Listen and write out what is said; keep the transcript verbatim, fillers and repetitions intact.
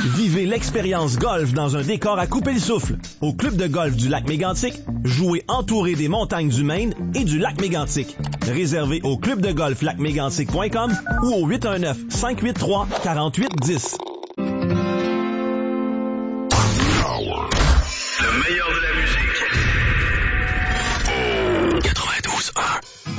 Vivez l'expérience golf dans un décor à couper le souffle. Au club de golf du lac Mégantic, jouez entouré des montagnes du Maine et du lac Mégantic. Réservé au club de golf lac mégantic point com ou au huit un neuf, cinq huit trois, quatre huit un zéro. Le meilleur de la musique.